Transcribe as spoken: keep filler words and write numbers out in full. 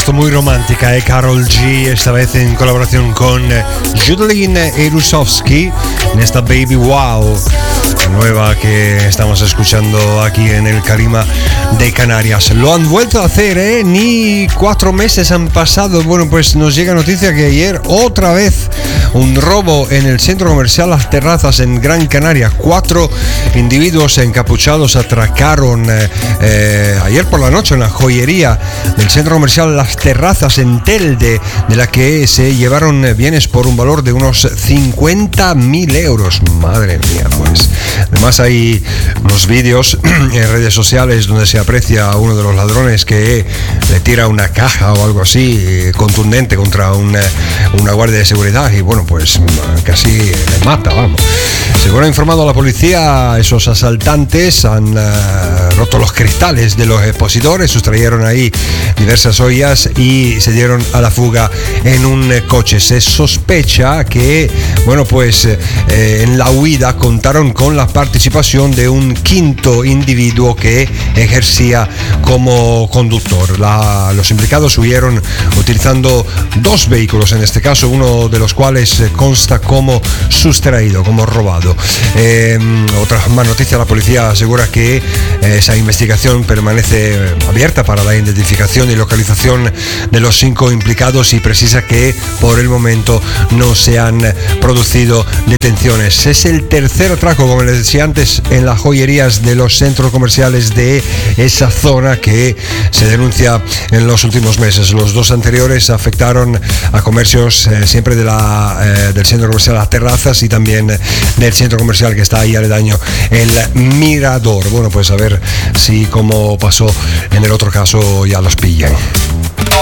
supuesto muy romántica, ¿eh? Karol G, esta vez en colaboración con Judelin Erusovsky en esta Baby Wow, nueva que estamos escuchando aquí en el Calima de Canarias. Lo han vuelto a hacer, ¿eh? Ni cuatro meses han pasado. Bueno, pues nos llega noticia que ayer otra vez un robo en el centro comercial Las Terrazas en Gran Canaria. Cuatro individuos encapuchados atracaron eh, eh, ayer por la noche en la joyería del centro comercial Las Terrazas en Telde, de la que se llevaron bienes por un valor de unos cincuenta mil euros. Madre mía, pues. Además hay unos vídeos en redes sociales donde se aprecia a uno de los ladrones que le tira una caja o algo así contundente contra una, una guardia de seguridad y bueno, pues casi le mata, vamos. Según ha informado la policía, esos asaltantes han uh, roto los cristales de los expositores, sustrayeron ahí diversas ollas y se dieron a la fuga en un coche. Se sospecha que, bueno, pues eh, en la huida contaron con la participación de un quinto individuo que ejercía como conductor. La, los implicados huyeron utilizando dos vehículos, en este caso, uno de los cuales consta como sustraído, como robado. Eh, otra más noticia, la policía asegura que eh, esa investigación permanece abierta para la identificación y localización de los cinco implicados y precisa que por el momento no se han producido detenciones. Es el tercer atraco, como les decía antes, en las joyerías de los centros comerciales de esa zona que se denuncia en los últimos meses. Los dos anteriores afectaron a comercios eh, siempre de la, eh, del centro comercial Las Terrazas y también del centro comercial que está ahí aledaño, el Mirador. Bueno, pues a ver si como pasó en el otro caso ya los pillan.